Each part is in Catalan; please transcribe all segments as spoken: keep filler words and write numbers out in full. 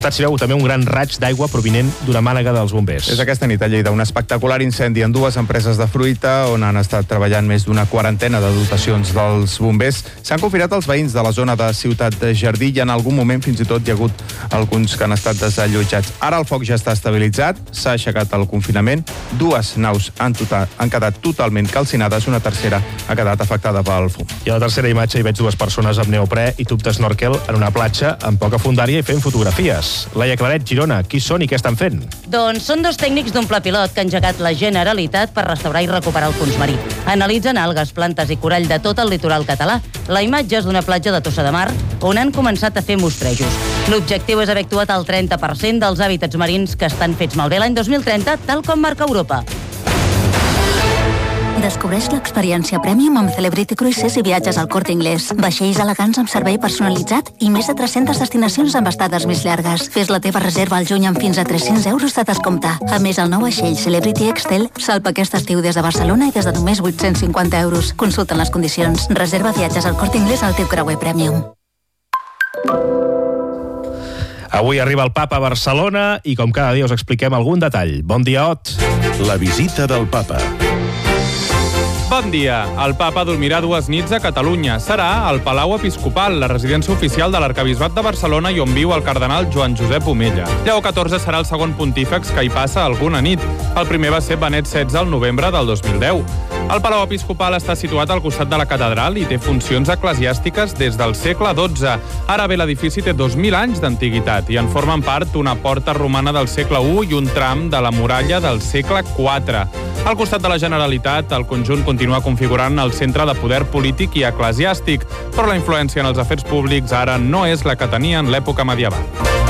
Si veu també un gran raig d'aigua provinent d'una mànega dels bombers. És aquesta nit a Lleida un espectacular incendi en dues empreses de fruita on han estat treballant més d'una quarantena de dotacions dels bombers. S'han confinat els veïns de la zona de Ciutat de Jardí i en algun moment fins i tot hi ha hagut alguns que han estat desallotjats. Ara el foc ja està estabilitzat, s'ha aixecat el confinament, dues naus han, tota, han quedat totalment calcinades, una tercera ha quedat afectada pel fum. I a la tercera imatge hi veig dues persones amb neoprè i tub d'esnorkel en una platja amb poca fondària i fent fotografies. Laia Claret, Girona, qui són i què estan fent? Doncs són dos tècnics d'un pla pilot que ha engegat la Generalitat per restaurar i recuperar el fons marí. Analitzen algues, plantes i corall de tot el litoral català. La imatge és d'una platja de Tossa de Mar on han començat a fer mostrejos. L'objectiu és haver actuat el trenta per cent dels hàbitats marins que estan fets malbé l'any dos mil trenta, tal com marca Europa. Descobreix l'experiència Premium amb Celebrity Cruises i viatges al Corte Inglés. Vaixells elegants amb servei personalitzat i més de tres-centes destinacions amb estades més llargues. Fes la teva reserva al juny amb fins a tres-cents euros de descompte. A més, el nou vaixell Celebrity Excel salpa aquest estiu des de Barcelona i des de només vuit-cents cinquanta euros. Consulta les condicions. Reserva viatges al Corte Inglés al teu creuer Premium. Avui arriba el Papa a Barcelona i com cada dia us expliquem algun detall. Bon dia, Ot. La visita del Papa. Bon dia. El papa dormirà dues nits a Catalunya. Serà al Palau Episcopal, la residència oficial de l'Arquebisbat de Barcelona i on viu el cardenal Joan Josep Omella. Lleó catorze serà el segon pontífex que hi passa alguna nit. El primer va ser Benet setze al novembre del dos mil deu. El Palau Episcopal està situat al costat de la catedral i té funcions eclesiàstiques des del segle dotze. Ara bé, l'edifici té dos mil anys d'antiguitat i en formen part una porta romana del segle u i un tram de la muralla del segle quatre. Al costat de la Generalitat, el conjunt continua configurant el centre de poder polític i eclesiàstic, però la influència en els afers públics ara no és la que tenia en l'època medieval.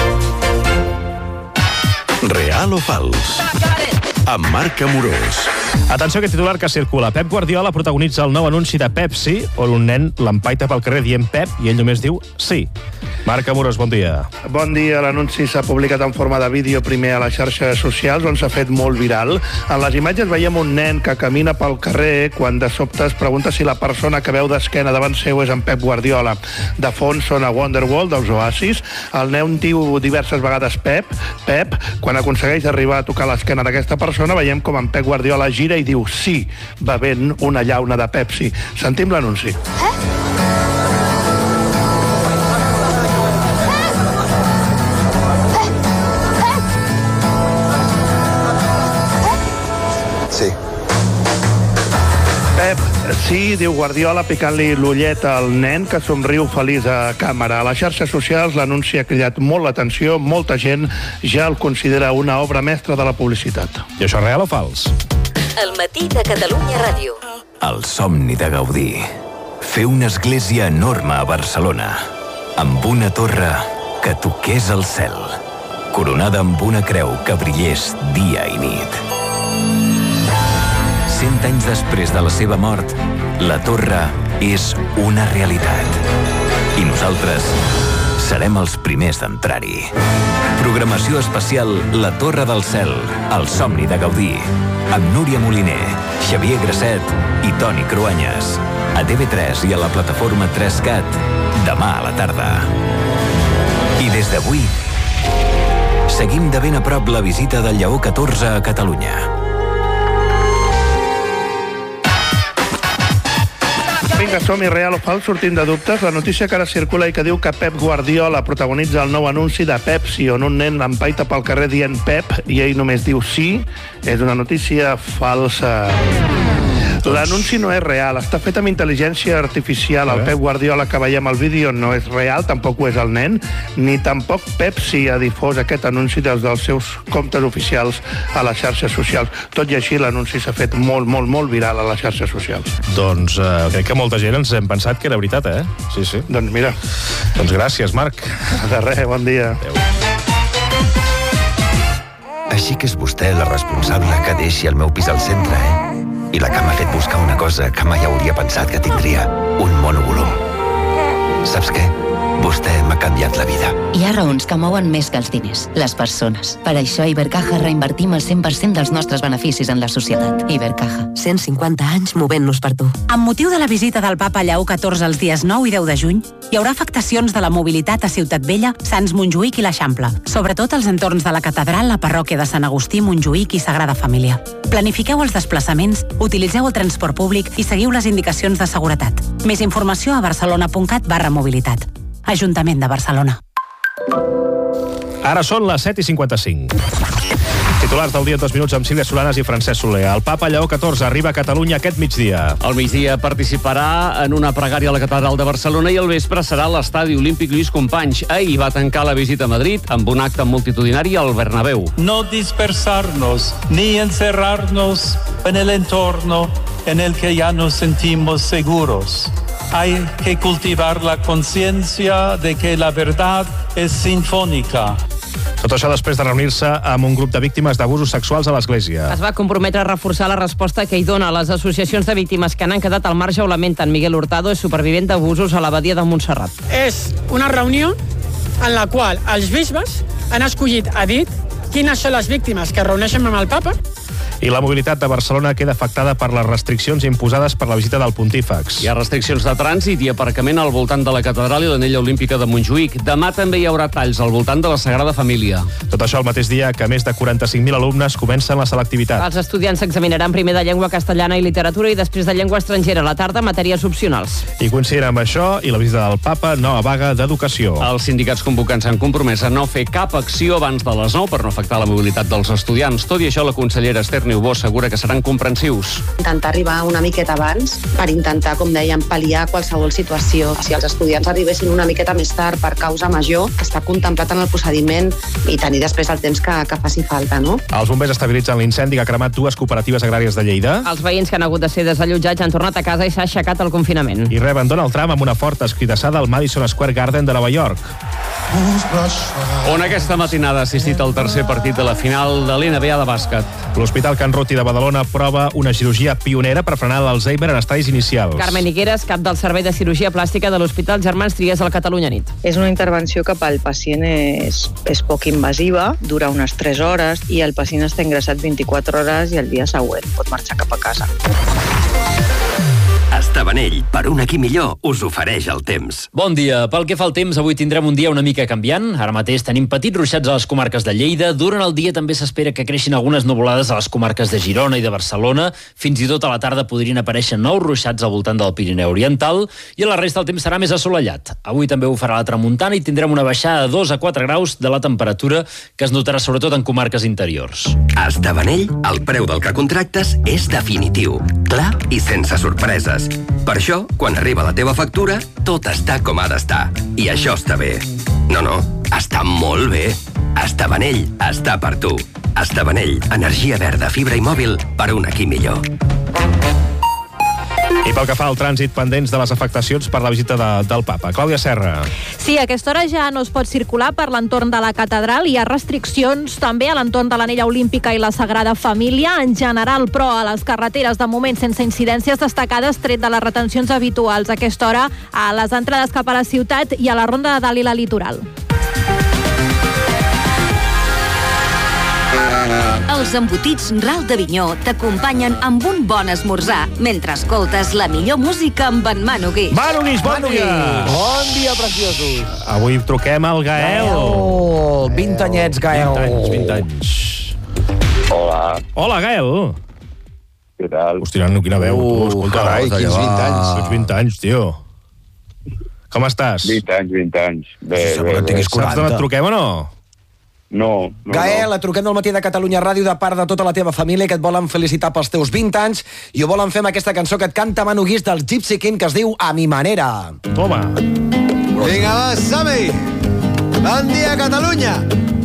Real o fals? Amb Marc Amorós. Atenció a aquest titular que circula. Pep Guardiola protagonitza el nou anunci de Pepsi, on un nen l'empaita pel carrer dient Pep i ell només diu sí. Marc Amorós, bon dia. Bon dia. L'anunci s'ha publicat en forma de vídeo primer a les xarxes socials, on s'ha fet molt viral. En les imatges veiem un nen que camina pel carrer quan de sobte es pregunta si la persona que veu d'esquena davant seu és en Pep Guardiola. De fons sona Wonderwall dels Oasis. El nen diu diverses vegades Pep, Pep. Quan aconsegueix arribar a tocar l'esquena d'aquesta persona, veiem com en Pep Guardiola gira i diu sí, bevent una llauna de Pepsi. Sentim l'anunci. Eh? Sí, diu Guardiola, picant-li l'ullet al nen, que somriu feliç a càmera. A les xarxes socials l'anunci ha cridat molt l'atenció, molta gent ja el considera una obra mestra de la publicitat. I això és real o fals? El matí de Catalunya Ràdio. El somni de Gaudí. Fer una església enorme a Barcelona, amb una torre que toqués el cel, coronada amb una creu que brillés dia i nit. Cent anys després de la seva mort, la torre és una realitat. I nosaltres serem els primers d'entrar-hi. Programació especial La Torre del Cel, el somni de Gaudí, amb Núria Moliner, Xavier Grasset i Toni Cruanyes. A T V tres i a la plataforma tres cat, demà a la tarda. I des d'avui, seguim de ben a prop la visita del Lleó catorze a Catalunya. Vinga, som-hi, real o fals, sortim de dubtes. La notícia que ara circula i que diu que Pep Guardiola protagonitza el nou anunci de Pepsi, on un nen l'empaita pel carrer dient Pep i ell només diu sí, és una notícia falsa. L'anunci no és real, està fet amb intel·ligència artificial. El Pep Guardiola que veiem al vídeo no és real, tampoc ho és el nen, ni tampoc Pepsi ha difós aquest anunci des dels seus comptes oficials a les xarxes socials. Tot i així, l'anunci s'ha fet molt, molt, molt viral a les xarxes socials. Doncs uh, crec que molta gent ens hem pensat que era veritat, eh? Sí, sí. Doncs mira. Doncs gràcies, Marc. De res, bon dia. Adéu. Així que és vostè la responsable que deixi el meu pis al centre, eh? I la que m'ha fet buscar una cosa que mai hauria pensat que tindria, un monovolum. Saps què? Vostè m'ha canviat la vida. Hi ha raons que mouen més que els diners, les persones. Per això a Ibercaja reinvertim el cent per cent dels nostres beneficis en la societat. Ibercaja, cent cinquanta anys movent-nos per tu. Amb motiu de la visita del papa Lleó catorze els dies nou i deu de juny, hi haurà afectacions de la mobilitat a Ciutat Vella, Sants Montjuïc i l'Eixample, sobretot als entorns de la catedral, la parròquia de Sant Agustí, Montjuïc i Sagrada Família. Planifiqueu els desplaçaments, utilitzeu el transport públic i seguiu les indicacions de seguretat. Més informació a barcelona.cat barra mobilitat. Ajuntament de Barcelona. Ara són les set i cinquanta-cinc. Titulars del dia en dos minuts amb Sílvia Solanas i Francesc Soler. El papa Lleó catorze arriba a Catalunya aquest migdia. Al migdia participarà en una pregària a la catedral de Barcelona i al vespre serà a l'estadi olímpic Lluís Companys. Ahir va tancar la visita a Madrid amb un acte multitudinari al Bernabéu. No dispersarnos ni encerrarnos en el entorno en el que ya nos sentimos seguros. Hay que cultivar la conciencia de que la verdad es sinfónica. Tot això després de reunir-se amb un grup de víctimes d'abusos sexuals a l'Església. Es va comprometre a reforçar la resposta que hi dona a les associacions de víctimes que n'han quedat al marge o lamenten. Miguel Hurtado és supervivent d'abusos a l'abadia de Montserrat. És una reunió en la qual els bisbes han escollit a dit quines són les víctimes que es reuneixen amb el papa. I la mobilitat de Barcelona queda afectada per les restriccions imposades per la visita del pontífex. Hi ha restriccions de trànsit i aparcament al voltant de la catedral i l'anella olímpica de Montjuïc. Demà també hi haurà talls al voltant de la Sagrada Família. Tot això al mateix dia que més de quaranta-cinc mil alumnes comencen la selectivitat. Els estudiants s'examinaran primer de llengua castellana i literatura i després de llengua estrangera. A la tarda, matèries opcionals. I coincidint amb això i la visita del papa, nova vaga d'educació. Els sindicats convocants s'han compromès a no fer cap acció abans de les nou per no afectar la mobilitat dels estudiants. Tot i això, la consellera Esther Niubó assegura que seran comprensius. Intentar arribar una miqueta abans per intentar, com dèiem, pal·liar qualsevol situació. Si els estudiants arribessin una miqueta més tard per causa major, que està contemplat en el procediment i tenir després el temps que, que faci falta, no? Els bombers estabilitzen l'incendi que ha cremat dues cooperatives agràries de Lleida. Els veïns que han hagut de ser desallotjats han tornat a casa i s'ha aixecat el confinament. I reben Donald Trump amb una forta escridassada al Madison Square Garden de Nova York. On aquesta matinada ha assistit al tercer partit de la final de l'N B A de bàsquet. L'Hospital Can Ruti de Badalona prova una cirurgia pionera per frenar l'Alzheimer en estadis inicials. Carmen Higueras, cap del Servei de Cirurgia Plàstica de l'Hospital Germans Trias al Catalunya Nit. És una intervenció que pel pacient és, és poc invasiva, dura unes tres hores i el pacient està ingressat vint-i-quatre hores i el dia següent pot marxar cap a casa. Estavanell, per un aquí millor, us ofereix el temps. Bon dia. Pel que fa al temps, avui tindrem un dia una mica canviant. Ara mateix tenim petits ruixats a les comarques de Lleida. Durant el dia també s'espera que creixin algunes nuvolades a les comarques de Girona i de Barcelona. Fins i tot a la tarda podrien aparèixer nous ruixats al voltant del Pirineu Oriental i a la resta el temps serà més assolellat. Avui també ho farà la tramuntana i tindrem una baixada de dos a quatre graus de la temperatura que es notarà sobretot en comarques interiors. A Estavanell, el preu del que contractes és definitiu, clar i sense sorpreses. Per això, quan arriba la teva factura, tot està com ha d'estar. I això està bé. No, no, està molt bé. Estavanell està per tu. Estavanell, energia verda, fibra i mòbil per un aquí millor. I pel que fa al trànsit, pendents de les afectacions per la visita de, del papa. Clàudia Serra. Sí, a aquesta hora ja no es pot circular per l'entorn de la catedral. Hi ha restriccions també a l'entorn de l'anella olímpica i la Sagrada Família. En general, però, a les carreteres, de moment, sense incidències destacades, tret de les retencions habituals a aquesta hora a les entrades cap a la ciutat i a la Ronda de Dalt i la Litoral. Els embotits Ral d'Avinyó t'acompanyen amb un bon esmorzar mentre escoltes la millor música amb en Manu Guix. Manu Guix, bon dia! Bon dia, preciosos! Avui truquem al Gael. Gael, vint anyets, Gael. vint anys, vint anys. Hola. Hola, Gael. Què tal? Hòstia, no, quina veu. Uh, tu, escolta, carai, quins vint anys. Tens vint anys, tio. Com estàs? vint anys, vint anys. Bé, sí, bé, bé. Saps d'on et truquem o no? No, no, Gael, no. et truquem del matí de Catalunya Ràdio de part de tota la teva família que et volen felicitar pels teus vint anys i ho volen fer amb aquesta cançó que et canta Manu Guix del Gypsy King que es diu A mi manera. Toma. Vinga, va, som-hi! Bon dia, Catalunya!